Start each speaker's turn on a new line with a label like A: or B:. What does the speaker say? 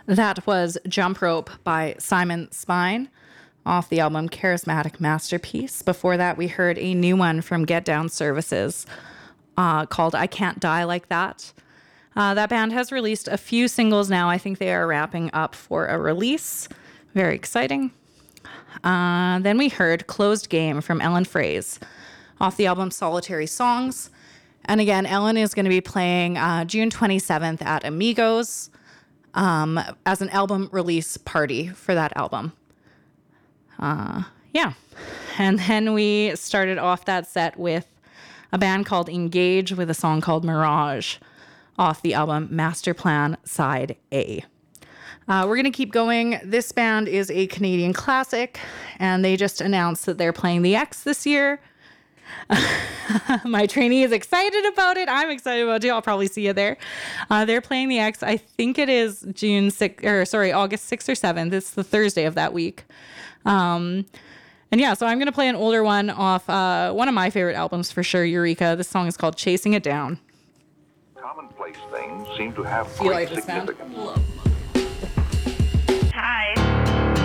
A: That was Jump Rope by Simon Spine off the album Charismatic Masterpiece. Before that, we heard a new one from Get Down Services called I Can't Die Like That. That band has released a few singles now. I think they are wrapping up for a release. Very exciting. Then we heard Closed Game from Ellen Fraze off the album Solitary Songs. And again, Ellen is going to be playing June 27th at Amigos as an album release party for that album. Yeah. And then we started off that set with a band called Engage with a song called Mirage off the album Master Plan Side A. We're going to keep going. This band is a Canadian classic, and they just announced that they're playing the X this year. My trainee is excited about it. I'm excited about it. I'll probably see you there. They're playing the X. I think it is August 6th or 7th. It's the Thursday of that week. And yeah, so I'm going to play an older one off one of my favorite albums for sure, Eureka. This song is called Chasing It Down.
B: Commonplace things seem to have great significance.
C: Hi,